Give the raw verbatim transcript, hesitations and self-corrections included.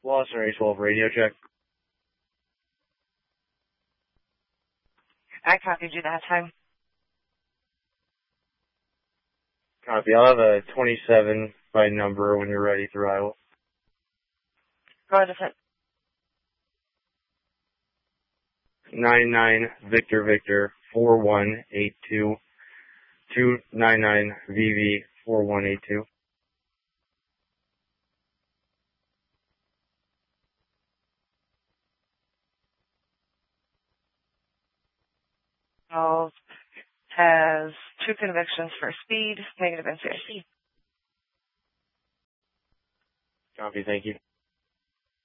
Boston A twelve radio check. I copied you that time. Copy. I'll have a twenty-seven by number when you're ready through Iowa. Go ahead, defend. nine nine Victor Victor four one eight two two nine nine V V four one eight two. Charles has two convictions for speed, negative N C I C. Copy, thank you.